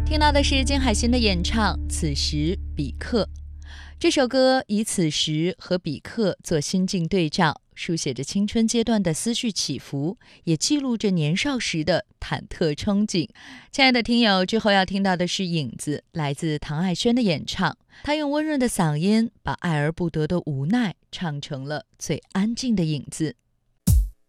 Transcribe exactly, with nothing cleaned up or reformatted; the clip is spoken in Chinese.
听到的是金海心的演唱《此时彼刻》。这首歌以此时和彼刻做心境对照，书写着青春阶段的思绪起伏，也记录着年少时的忐忑憧憬。亲爱的听友，之后要听到的是《影子》，来自唐艾轩的演唱。他用温润的嗓音把爱而不得的无奈唱成了最安静的影子。